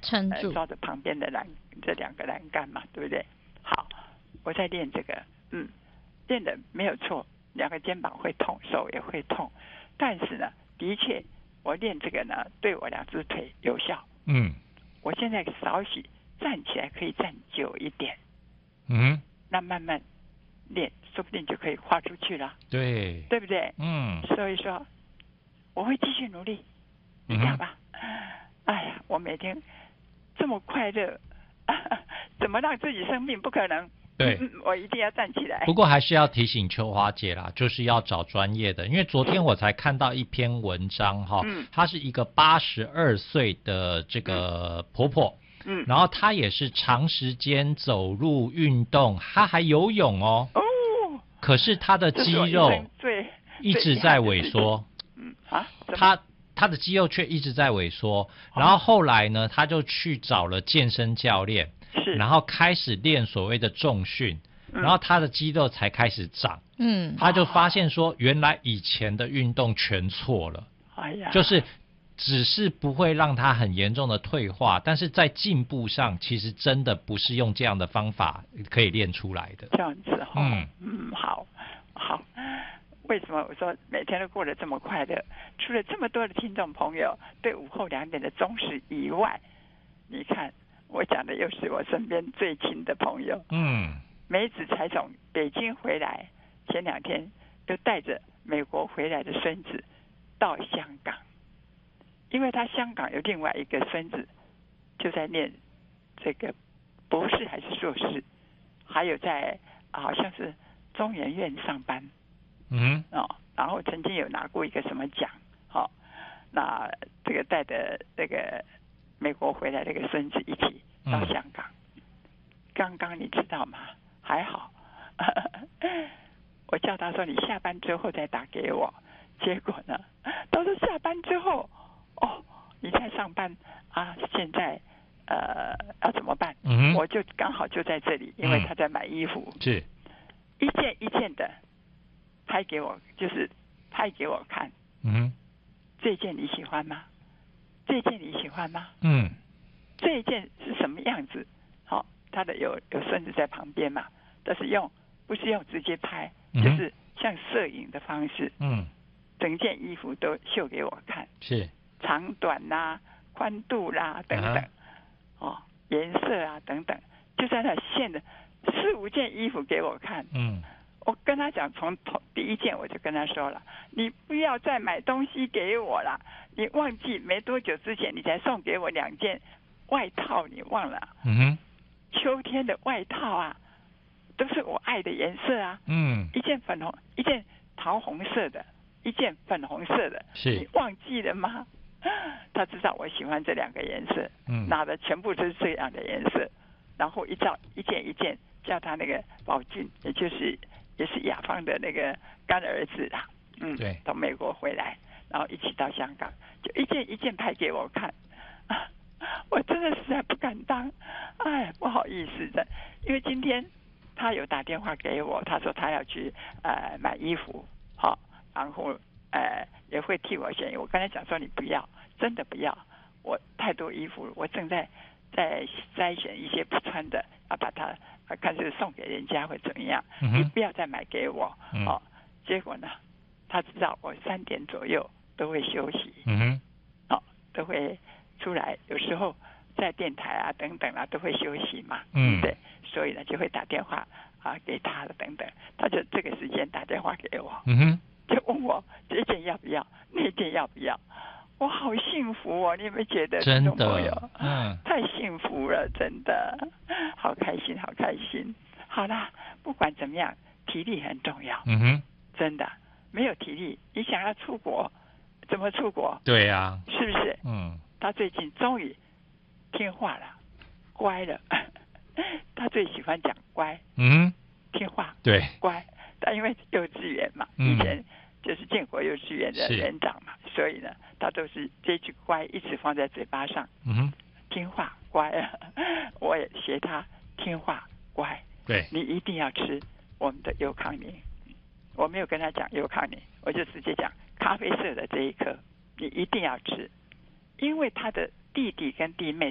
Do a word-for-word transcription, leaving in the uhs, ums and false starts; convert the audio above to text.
撑住、 呃、抓着旁边的栏这两个栏杆嘛，对不对？好，我在练这个，嗯，练的没有错，两个肩膀会痛，手也会痛，但是呢，的确我练这个呢，对我两只腿有效。 嗯， 我现在少许站起来可以站久一点， 嗯， 那慢慢练，说不定就可以跨出去了， 对， 对不对？ 嗯， 所以说我会继续努力，你讲吧。嗯、哎呀，我每天这么快乐，怎么让自己生病？不可能。 对、 嗯，我一定要站起来。 不过还是要提醒秋花姐啦，就是要找专业的，因为昨天我才看到一篇文章哈， 嗯， 她是一个八十二岁的这个婆婆， 嗯， 然后她也是长时间走路运动，她还游泳哦， 哦， 可是她的肌肉一直在萎缩， 嗯啊， 她她的肌肉却一直在萎缩，然后后来呢，她就去找了健身教练。然后开始练所谓的重训，然后他的肌肉才开始长。嗯，他就发现说，原来以前的运动全错了。哎呀，就是只是不会让他很严重的退化，但是在进步上，其实真的不是用这样的方法可以练出来的。 这样子哈、哦，嗯嗯，好，好。为什么我说每天都过得这么快乐？除了这么多的听众朋友对午后两点的忠实以外，你看。我讲的又是我身边最亲的朋友，嗯，梅子才从北京回来，前两天又带着美国回来的孙子到香港，因为他香港有另外一个孙子就在念这个博士还是硕士，还有在好像是中研院上班，嗯，哦，然后曾经有拿过一个什么奖，好、哦，那这个带着这个。美国回来那个孙子一起到香港，嗯、刚刚你知道吗？还好，我叫他说你下班之后再打给我，结果呢，他说下班之后，哦，你在上班啊，现在呃要怎么办？嗯、我就刚好就在这里，因为他在买衣服， 嗯、是一件一件的拍给我，就是拍给我看，嗯，这件你喜欢吗？这件你喜欢吗？嗯，这一件是什么样子？好、哦，他的有有孙子在旁边嘛，但是用不是用直接拍，嗯、就是像摄影的方式，嗯，整件衣服都秀给我看， 是长短啦、啊、宽度啦、啊、等等，啊、哦，颜色啊等等，就在那现的四五件衣服给我看，嗯。我跟他讲，从头第一件我就跟他说了，你不要再买东西给我了。你忘记没多久之前你才送给我两件外套，你忘了？嗯哼，秋天的外套啊，都是我爱的颜色啊。嗯，一件粉红，一件桃红色的，一件粉红色的， 是你忘记了吗？他知道我喜欢这两个颜色，嗯，拿的全部都是这样的颜色，然后一照一件一件叫他那个宝俊，也就是。也是雅芳的那个干儿子啦，嗯，对，从美国回来，然后一起到香港，就一件一件拍给我看，啊、我真的实在不敢当，哎，不好意思的，因为今天他有打电话给我，他说他要去呃买衣服，好、哦，然后呃也会替我选，我跟他讲说你不要，真的不要，我太多衣服，我正在在筛选一些不穿的，要把它。看是送给人家会怎么样、嗯、你不要再买给我、嗯哦、结果呢他知道我三点左右都会休息、嗯哦、都会出来，有时候在电台啊等等啊都会休息嘛、嗯、对，所以呢就会打电话啊给他了等等，他就这个时间打电话给我、嗯、就问我这件要不要那件要不要，我好幸福哦，你有没有觉得？ 真的， 嗯，太幸福了，真的，好开心，好开心。好啦，不管怎么样，体力很重要。嗯哼，真的，没有体力，你想要出国，怎么出国？ 对呀、啊， 是不是？嗯，他最近终于听话了，乖了。他最喜欢讲乖，嗯，听话， 对， 乖。他因为幼稚园嘛，以前。就是建国幼稚园的园长嘛，所以呢，他都是这句乖一直放在嘴巴上。嗯哼，听话乖啊，我也学他听话乖。 对， 你一定要吃我们的优康宁。我没有跟他讲优康宁，我就直接讲咖啡色的这一颗，你一定要吃，因为他的弟弟跟弟妹